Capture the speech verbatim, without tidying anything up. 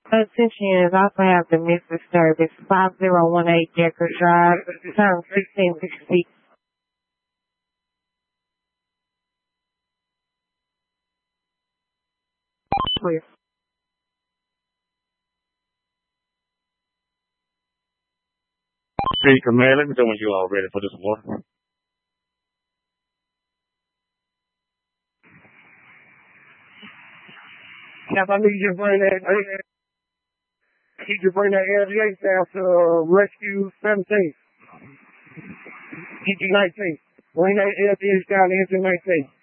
Attention is also have the missed service five zero one eight Decker Drive, turn sixteen sixty. Clear. Speaker, man, let me know when you all ready for this one. Cap, I need you to bring that, I need you to bring that L G A down to uh, Rescue seventeen. E G nineteen. Bring that L G A down to engine nineteen.